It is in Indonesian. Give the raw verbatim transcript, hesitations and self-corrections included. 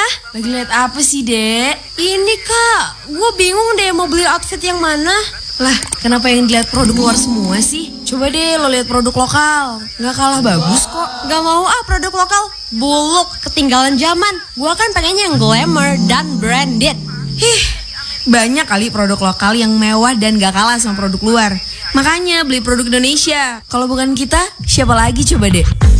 ya. Lagi lihat apa sih, Dek? Ini Kak, gue bingung deh mau beli outfit yang mana. Lah, kenapa yang dilihat produk luar semua sih? Coba deh lo lihat produk lokal. Nggak kalah bagus kok. Gak mau ah produk lokal. Buluk, ketinggalan zaman. Gue kan pengennya yang glamour dan branded. Hih, banyak kali produk lokal yang mewah dan gak kalah sama produk luar. Makanya beli produk Indonesia. Kalau bukan kita, siapa lagi coba deh?